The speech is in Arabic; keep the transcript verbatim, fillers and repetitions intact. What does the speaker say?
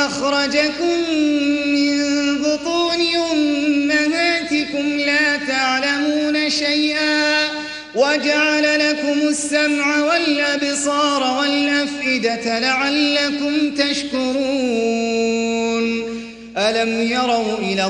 أخرجكم من بطون أمهاتكم لا تعلمون شيئا وجعل لكم السمع والأبصار والأفئدة لعلكم تشكرون. ألم يروا إلى